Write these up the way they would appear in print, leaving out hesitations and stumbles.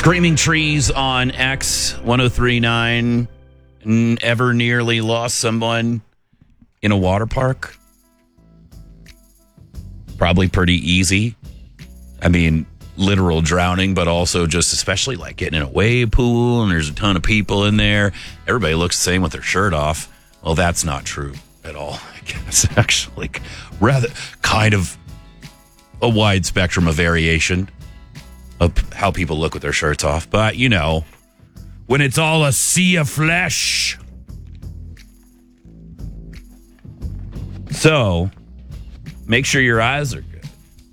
Screaming Trees on X 1039 ever nearly lost someone in a water park. Probably pretty easy. I mean, literal drowning, but also just especially like getting in a wave pool and there's a ton of people in there. Everybody looks the same with their shirt off. Well, that's not true at all. I guess actually rather kind of a wide spectrum of variation of how people look with their shirts off. But, you know, when it's all a sea of flesh. So, make sure your eyes are good.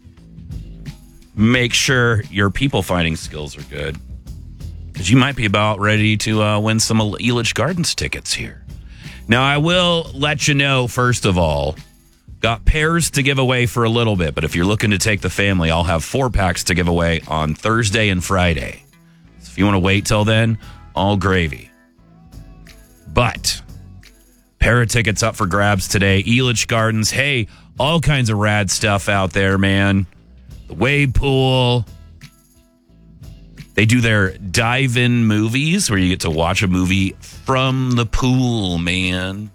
Make sure your people-finding skills are good. Because you might be about ready to win some Elitch Gardens tickets here. Now, I will let you know, first of all, got pairs to give away for a little bit, but if you're looking to take the family, I'll have 4-packs to give away on Thursday and Friday. So if you want to wait till then, all gravy. But pair of tickets up for grabs today. Elitch Gardens. Hey, all kinds of rad stuff out there, man. The wave pool. They do their dive-in movies where you get to watch a movie from the pool, man.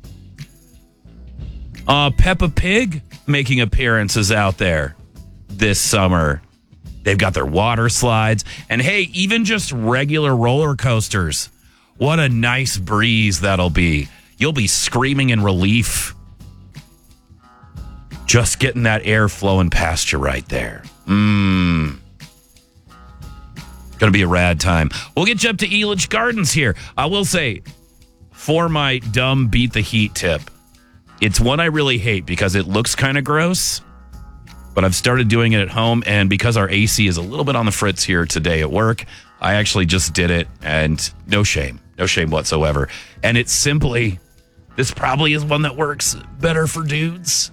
Peppa Pig making appearances out there this summer. They've got their water slides. And hey, even just regular roller coasters. What a nice breeze that'll be. You'll be screaming in relief. Just getting that air flowing past you right there. Gonna be a rad time. We'll get you up to Elitch Gardens here. I will say, for my dumb beat the heat tip, it's one I really hate because it looks kind of gross, but I've started doing it at home, and because our AC is a little bit on the fritz here today at work, I actually just did it, and no shame whatsoever. And it's simply, this probably is one that works better for dudes,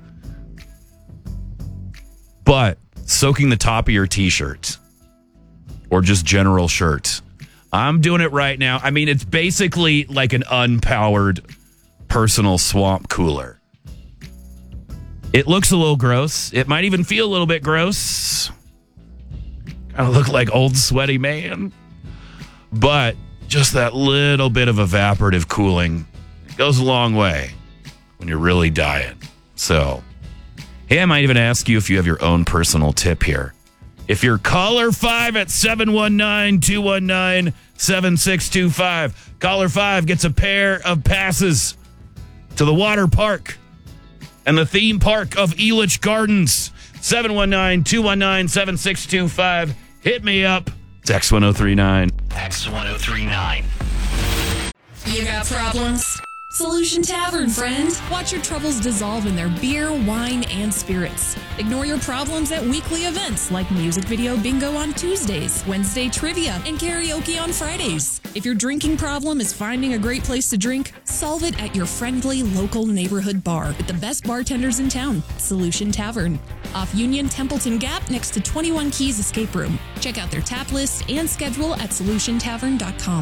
but soaking the top of your t-shirt or just general shirt. I'm doing it right now. I mean, it's basically like an unpowered personal swamp cooler. It looks a little gross. It might even feel a little bit gross. Kind of look like old sweaty man. But just that little bit of evaporative cooling goes a long way when you're really dying. So, hey, I might even ask you if you have your own personal tip here. If you're caller 5 at 719-219-7625, caller 5 gets a pair of passes to the water park and the theme park of Elitch Gardens. 719-219-7625. Hit me up. It's X1039. X1039. You got problems? Solution Tavern, friend. Watch your troubles dissolve in their beer, wine, and spirits. Ignore your problems at weekly events like music video bingo on Tuesdays, Wednesday trivia, and karaoke on Fridays. If your drinking problem is finding a great place to drink, solve it at your friendly local neighborhood bar with the best bartenders in town, Solution Tavern. Off Union Templeton Gap next to 21 Keys Escape Room. Check out their tap list and schedule at solutiontavern.com.